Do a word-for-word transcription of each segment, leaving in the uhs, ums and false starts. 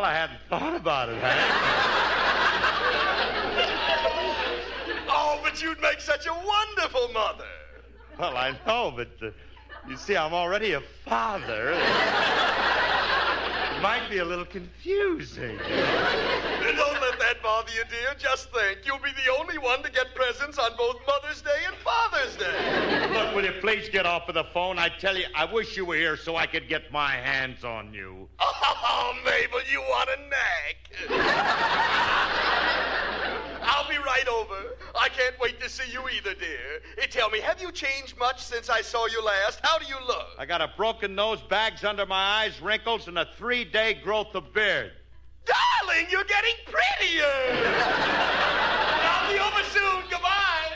I hadn't thought about it, Hank. Oh, but you'd make such a wonderful mother. Well, I know, but uh, you see, I'm already a father. It might be a little confusing. Don't let that bother you, dear. Just think, you'll be the only one to get presents on both Mother's Day and Father's Day. Look, will you please get off of the phone? I tell you, I wish you were here so I could get my hands on you. Oh, Mabel, you want a knack. I'll be right over. I can't wait to see you either, dear. Hey, tell me, have you changed much since I saw you last? How do you look? I got a broken nose, bags under my eyes, wrinkles, and a three-day growth of beard. Darling, you're getting prettier. I'll be over soon. Goodbye.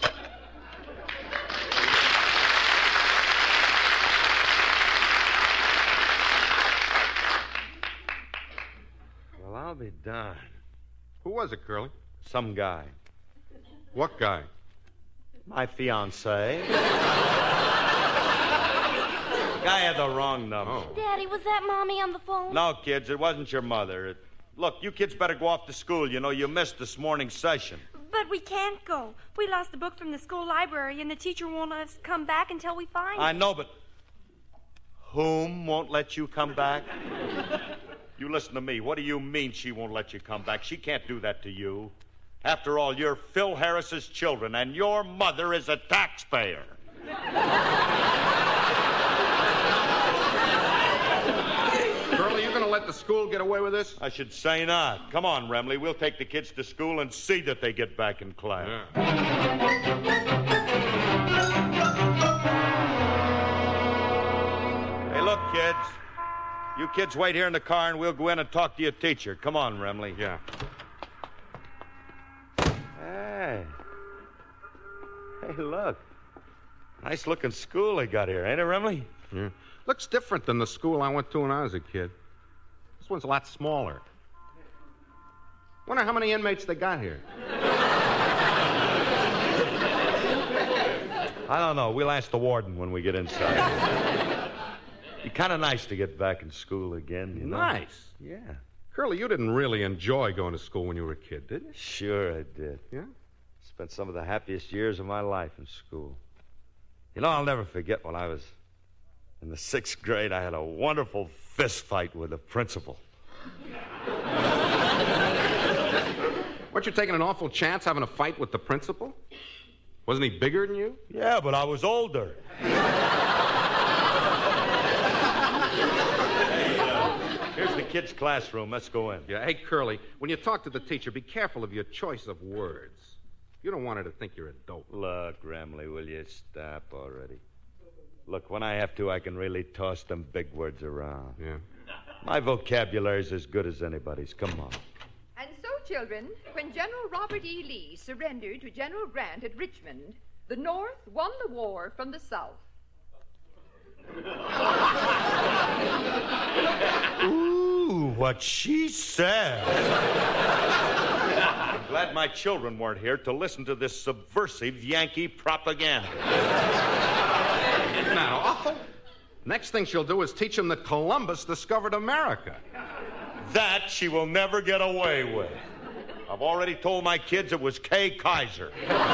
Well, I'll be darned. Who was it, Curly? Some guy. What guy? My fiancée. The guy had the wrong number. Oh. Daddy, was that Mommy on the phone? No, kids, it wasn't your mother. It... Look, you kids better go off to school. You know, you missed this morning's session. But we can't go. We lost a book from the school library, and the teacher won't let us come back until we find I it. know, but whom won't let you come back? You listen to me. What do you mean she won't let you come back? She can't do that to you. After all, you're Phil Harris's children, and your mother is a taxpayer. Curly, you gonna let the school get away with this? I should say not. Come on, Remley. We'll take the kids to school and see that they get back in class. Yeah. Hey, look, kids. You kids wait here in the car, and we'll go in and talk to your teacher. Come on, Remley. Yeah. Hey. Hey, look. Nice-looking school they got here, ain't it, Remley? Yeah. Looks different than the school I went to when I was a kid. This one's a lot smaller. Wonder how many inmates they got here. I don't know. We'll ask the warden when we get inside. Be kind of nice to get back in school again, you know? Nice. Yeah. Curly, you didn't really enjoy going to school when you were a kid, did you? Sure I did. Yeah? Spent some of the happiest years of my life in school. You know, I'll never forget when I was in the sixth grade, I had a wonderful fist fight with the principal. Weren't you taking an awful chance having a fight with the principal? Wasn't he bigger than you? Yeah, but I was older. Hey, uh, here's the kids' classroom. Let's go in. Yeah. Hey, Curly, when you talk to the teacher, be careful of your choice of words. You don't want her to think you're a dope. Look, Remley, will you stop already? Look, when I have to, I can really toss them big words around. Yeah. My vocabulary's as good as anybody's. Come on. And so, children, when General Robert E. Lee surrendered to General Grant at Richmond, the North won the war from the South. Ooh, what she said. I'm glad my children weren't here to listen to this subversive Yankee propaganda. Isn't that awful? Next thing she'll do is teach them that Columbus discovered America. That she will never get away with. I've already told my kids it was Kay Kaiser.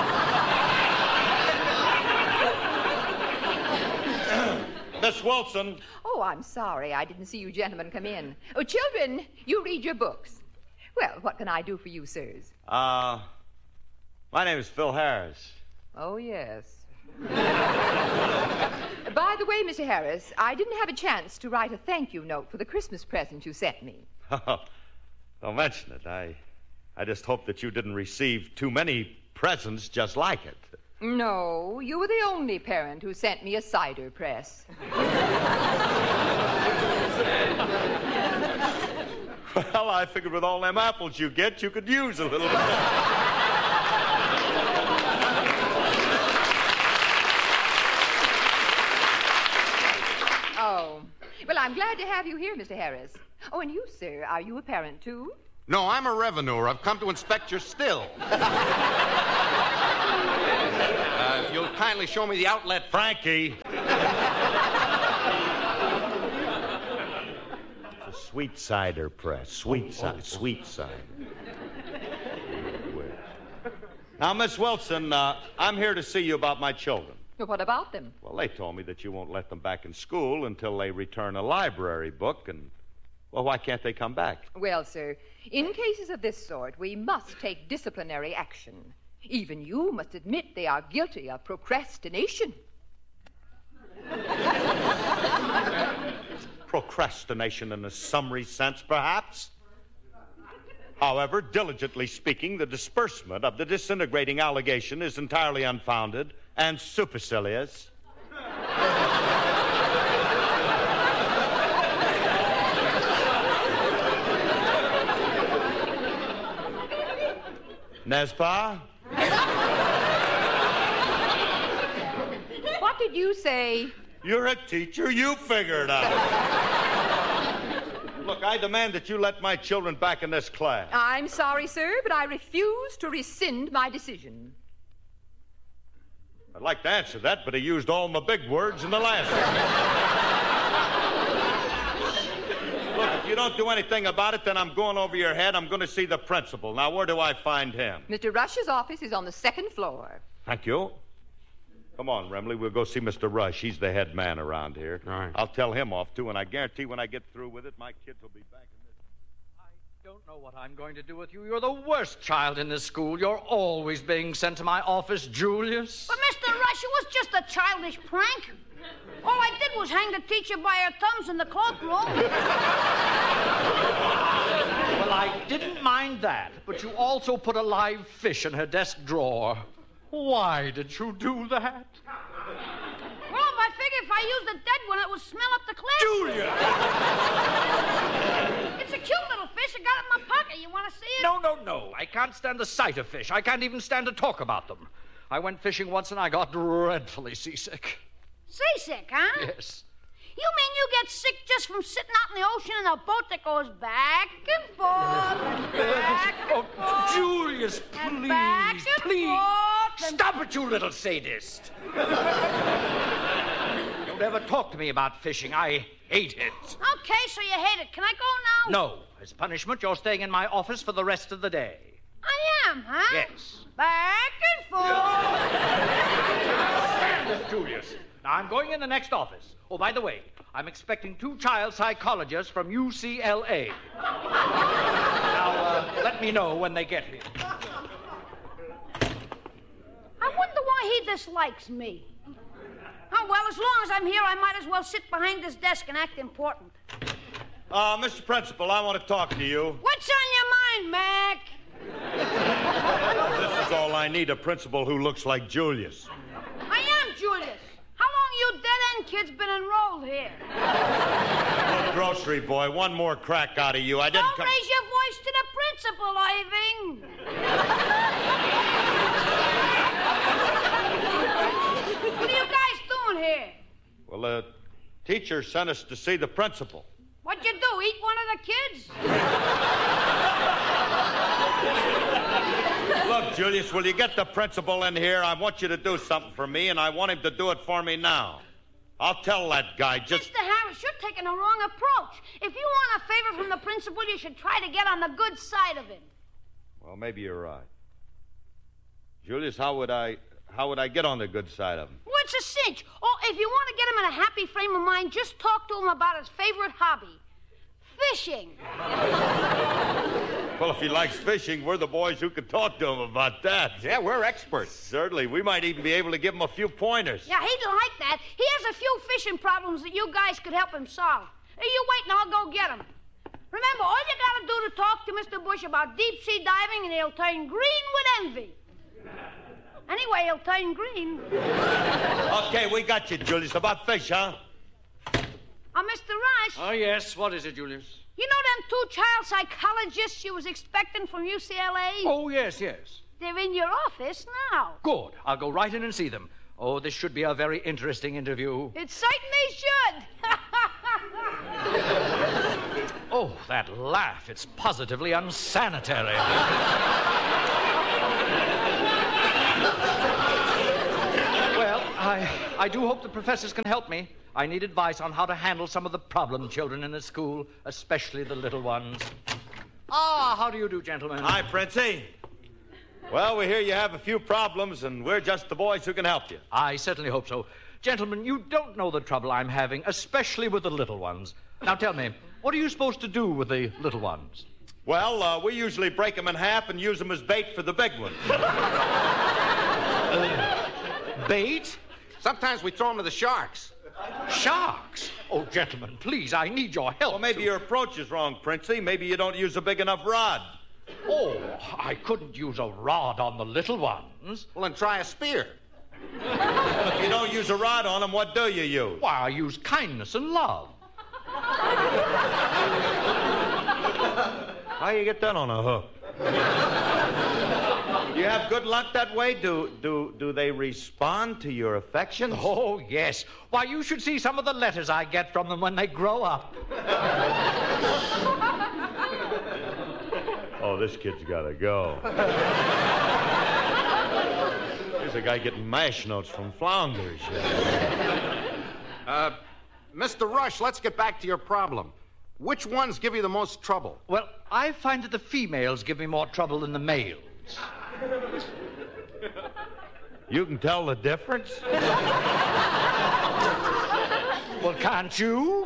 Miss Wilson. Oh, I'm sorry. I didn't see you gentlemen come in. Oh, children, you read your books. Well, what can I do for you, sirs? Uh, my name is Phil Harris. Oh, yes. By the way, Mister Harris, I didn't have a chance to write a thank you note for the Christmas present you sent me. Don't mention it. I, I just hope that you didn't receive too many presents just like it. No, you were the only parent who sent me a cider press. Well, I figured with all them apples you get, you could use a little bit. Oh, well, I'm glad to have you here, Mister Harris. Oh, and you, sir, are you a parent, too? No, I'm a revenuer. I've come to inspect your still. uh, if you'll kindly show me the outlet. Frankie. It's a Sweet cider press. Sweet cider. Oh, sweet cider. Now, Miss Wilson, uh, I'm here to see you about my children. What about them? Well, they told me that you won't let them back in school until they return a library book, and, well, why can't they come back? Well, sir, in cases of this sort, we must take disciplinary action. Even you must admit they are guilty of procrastination. Procrastination in a summary sense, perhaps? However, diligently speaking, the disbursement of the disintegrating allegation is entirely unfounded and supercilious. N'est-ce pas? What did you say? You're a teacher. You figure it out. Look, I demand that you let my children back in this class. I'm sorry, sir, but I refuse to rescind my decision. I'd like to answer that, but he used all my big words in the last one. Look, if you don't do anything about it, then I'm going over your head. I'm going to see the principal. Now, where do I find him? Mister Rush's office is on the second floor. Thank you. Come on, Remley. We'll go see Mister Rush. He's the head man around here. All right. I'll tell him off, too, and I guarantee when I get through with it, my kids will be back in this. I don't know what I'm going to do with you. You're the worst child in this school. You're always being sent to my office, Julius. But, Mister Rush, it was just a childish prank. All I did was hang the teacher by her thumbs in the cloakroom. Well, I didn't mind that, but you also put a live fish in her desk drawer. Why did you do that? Well, I figured if I used a dead one, it would smell up the class. Julia! It's a cute little fish. I got it in my pocket. You want to see it? No, no, no. I can't stand the sight of fish. I can't even stand to talk about them. I went fishing once and I got dreadfully seasick. Seasick, huh? Yes. You mean you get sick just from sitting out in the ocean in a boat that goes back and forth and back and Oh, forth? Julius, and please, back and please. forth and... Stop it, you little sadist. Don't ever talk to me about fishing. I hate it. Okay, so you hate it. Can I go now? No. As punishment, you're staying in my office for the rest of the day. I am, huh? Yes. Back and forth. Julius. Now, I'm going in the next office. Oh, by the way, I'm expecting two child psychologists from U C L A. Now, uh, let me know when they get here. I wonder why he dislikes me. Oh, well, as long as I'm here, I might as well sit behind this desk and act important. Uh, Mister Principal, I want to talk to you. What's on your mind, Mac? This is all I need, a principal who looks like Julius. I am Julius. How long you dead-end kids been enrolled here? Look, grocery boy, one more crack out of you. I didn't Don't come... raise your voice to the principal, Irving. What are you guys doing here? Well, the teacher sent us to see the principal. What'd you do, eat one of the kids? Look, Julius, will you get the principal in here? I want you to do something for me, and I want him to do it for me now. I'll tell that guy just... Mister Harris, you're taking a wrong approach. If you want a favor from the principal, you should try to get on the good side of him. Well, maybe you're right. Julius, how would I... How would I get on the good side of him? Well, it's a cinch. Oh, if you want to get him in a happy frame of mind, just talk to him about his favorite hobby. Fishing. Well, if he likes fishing, we're the boys who can talk to him about that. Yeah, we're experts. Certainly. We might even be able to give him a few pointers. Yeah, he'd like that. He has a few fishing problems that you guys could help him solve. Hey, you wait and I'll go get him. Remember, all you got to do to talk to Mister Bush about deep-sea diving, and he'll turn green with envy. Anyway, he'll turn green. Okay, we got you, Julius. About fish, huh? Oh, Mister Rush. Oh, yes. What is it, Julius? You know them two child psychologists you was expecting from U C L A? Oh, yes, yes. They're in your office now. Good. I'll go right in and see them. Oh, this should be a very interesting interview. It certainly should. Oh, that laugh. It's positively unsanitary. Well, I, I do hope the professors can help me. I need advice on how to handle some of the problem children in the school, especially the little ones. Ah, how do you do, gentlemen? Hi, Princey. Well, we hear you have a few problems, and we're just the boys who can help you. I certainly hope so. Gentlemen, you don't know the trouble I'm having, especially with the little ones. Now tell me, what are you supposed to do with the little ones? Well, uh, we usually break them in half and use them as bait for the big ones. uh, bait? Sometimes we throw them to the sharks. Sharks? Oh, gentlemen, please, I need your help. Well, maybe to... your approach is wrong, Princey. Maybe you don't use a big enough rod. Oh, I couldn't use a rod on the little ones. Well, then try a spear. Well, if you don't use a rod on them, what do you use? Why, I use kindness and love. How you get that on a hook? You have good luck that way? Do do do they respond to your affections? Oh, yes. Why, you should see some of the letters I get from them when they grow up. Oh, this kid's gotta go. Here's a guy getting mash notes from Flounders. Uh, Mister Rush, let's get back to your problem. Which ones give you the most trouble? Well, I find that the females give me more trouble than the males. You can tell the difference? Well, can't you?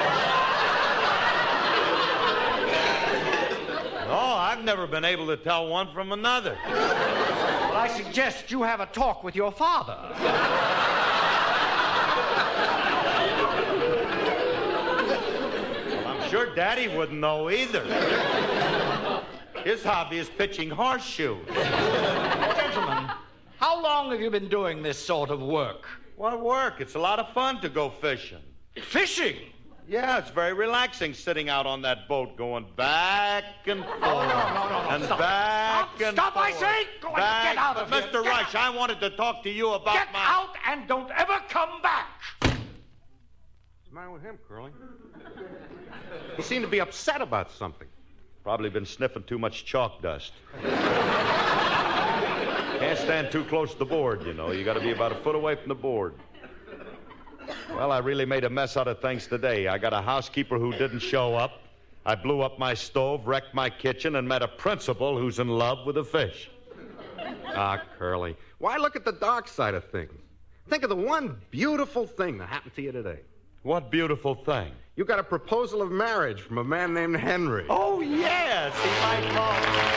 No, I've never been able to tell one from another. Well, I suggest you have a talk with your father. Well, I'm sure Daddy wouldn't know either. His hobby is pitching horseshoes. Gentlemen, how long have you been doing this sort of work? What work? It's a lot of fun to go fishing. Fishing? Yeah, it's very relaxing sitting out on that boat going back and forth. Oh, no, no, no, no. And Stop. back Stop. and Stop, forth. I say! Go and back. get out of but here. Mister Get Rush, out. I wanted to talk to you about Get my... out and don't ever come back! What's the matter with him, Curly? He seemed to be upset about something. Probably been sniffing too much chalk dust. Can't stand too close to the board, you know. You got to be about a foot away from the board. Well, I really made a mess out of things today. I got a housekeeper who didn't show up. I blew up my stove, wrecked my kitchen, and met a principal who's in love with a fish. Ah, Curly, why look at the dark side of things? Think of the one beautiful thing that happened to you today. What beautiful thing. You got a proposal of marriage from a man named Henry. Oh, yes, he might call.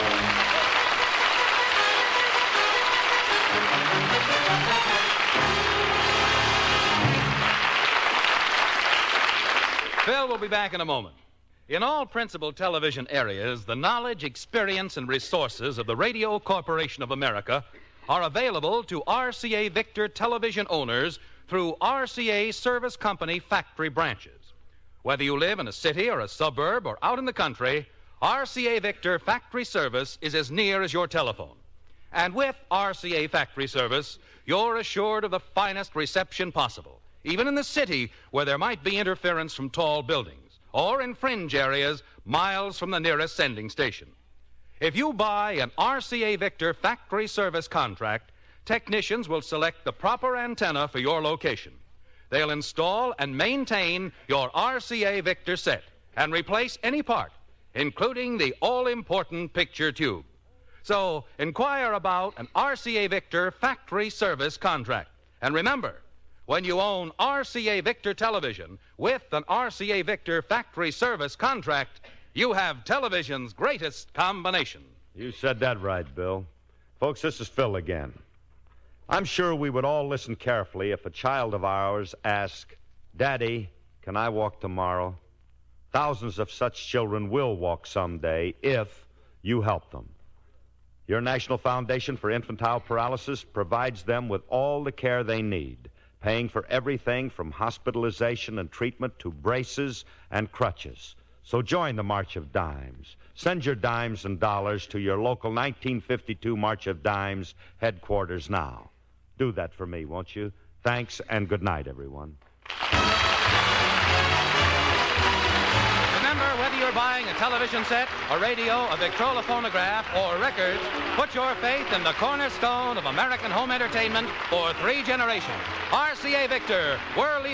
Phil will be back in a moment. In all principal television areas, the knowledge, experience, and resources of the Radio Corporation of America are available to R C A Victor television owners through R C A Service Company factory branches. Whether you live in a city or a suburb or out in the country, R C A Victor factory service is as near as your telephone. And with R C A factory service, you're assured of the finest reception possible, even in the city where there might be interference from tall buildings, or in fringe areas miles from the nearest sending station. If you buy an R C A Victor factory service contract, technicians will select the proper antenna for your location. They'll install and maintain your R C A Victor set and replace any part, including the all-important picture tube. So, inquire about an R C A Victor factory service contract. And remember, when you own R C A Victor television with an R C A Victor factory service contract, you have television's greatest combination. You said that right, Bill. Folks, this is Phil again. I'm sure we would all listen carefully if a child of ours asked, Daddy, can I walk tomorrow? Thousands of such children will walk someday if you help them. Your National Foundation for Infantile Paralysis provides them with all the care they need, paying for everything from hospitalization and treatment to braces and crutches. So join the March of Dimes. Send your dimes and dollars to your local nineteen fifty-two March of Dimes headquarters now. Do that for me, won't you? Thanks, and good night, everyone. Remember, whether you're buying a television set, a radio, a Victrola phonograph, or records, put your faith in the cornerstone of American home entertainment for three generations. R C A Victor, world leader.